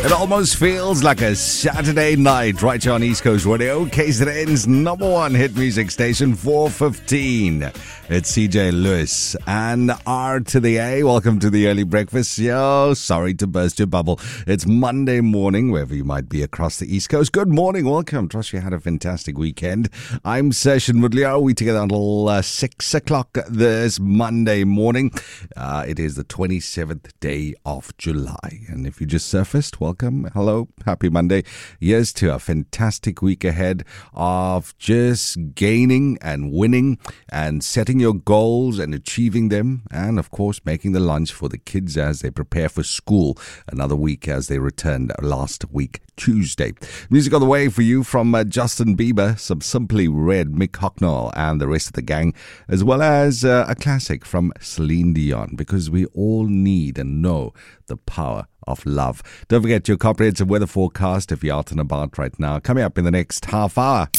It almost feels like a Saturday night right here on East Coast Radio, KZN's number one hit music station, 4:15. It's CJ Lewis and R to the A. Welcome to the early breakfast. Yo, sorry to burst your bubble. It's Monday morning, wherever you might be across the East Coast. Good morning, welcome. Trust you had a fantastic weekend. I'm Session Woodley. We together until 6 o'clock this Monday morning. It is the 27th day of July. And if you just surfaced, welcome. Hello. Happy Monday. Here's to a fantastic week ahead of just gaining and winning and setting your goals and achieving them, and of course making the lunch for the kids as they prepare for school. Another week as they returned last week Tuesday. Music on the way for you from Justin Bieber, some Simply Red, Mick Hucknall and the rest of the gang, as well as a classic from Celine Dion, because we all need and know the power of love. Don't forget your comprehensive weather forecast if you're out and about right now, coming up in the next half hour.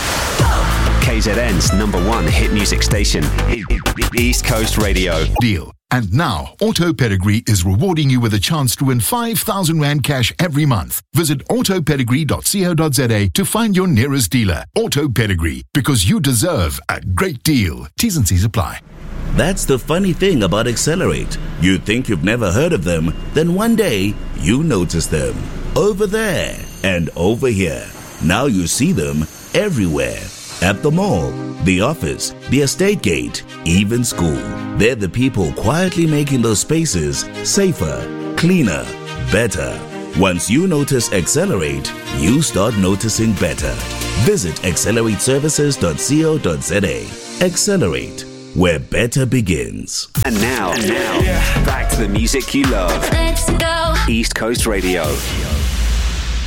KZN's number one hit music station, East Coast Radio. Deal. And now, Auto Pedigree is rewarding you with a chance to win 5,000 Rand cash every month. Visit autopedigree.co.za to find your nearest dealer. Auto Pedigree, because you deserve a great deal. T's and C's apply. That's the funny thing about Accelerate. You'd think you've never heard of them, then one day you notice them. Over there and over here. Now you see them everywhere. At the mall, the office, the estate gate, even school. They're the people quietly making those spaces safer, cleaner, better. Once you notice Accelerate, you start noticing better. Visit accelerateservices.co.za. Accelerate, where better begins. And now, back to the music you love. Let's go. East Coast Radio.